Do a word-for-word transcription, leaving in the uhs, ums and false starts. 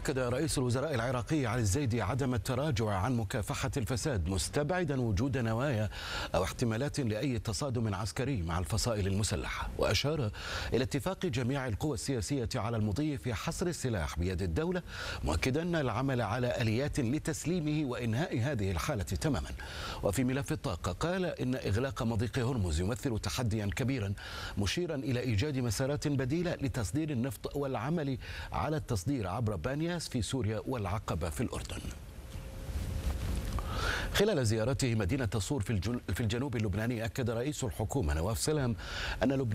أكد رئيس الوزراء العراقي علي الزيدي عدم التراجع عن مكافحة الفساد، مستبعدا وجود نوايا أو احتمالات لأي تصادم عسكري مع الفصائل المسلحة. وأشار إلى اتفاق جميع القوى السياسية على المضي في حصر السلاح بيد الدولة، مؤكدا العمل على آليات لتسليمه وإنهاء هذه الحالة تماما. وفي ملف الطاقة قال إن إغلاق مضيق هرمز يمثل تحديا كبيرا، مشيرا إلى إيجاد مسارات بديلة لتصدير النفط والعمل على التصدير عبر بانياس في سوريا والعقبة في الأردن. خلال زيارته مدينة صور في الجنوب اللبناني، أكد رئيس الحكومة نواف سلام أن لبنان